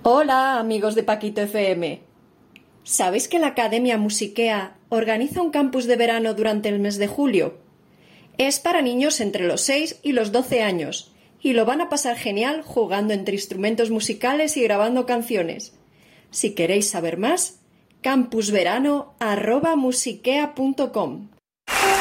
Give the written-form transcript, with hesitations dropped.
Hola, amigos de Paquito FM. ¿Sabéis que la Academia Musiquea organiza un campus de verano durante el mes de julio? Es para niños entre los 6 y los 12 años y lo van a pasar genial jugando entre instrumentos musicales y grabando canciones. Si queréis saber más, campusverano@musiquea.com.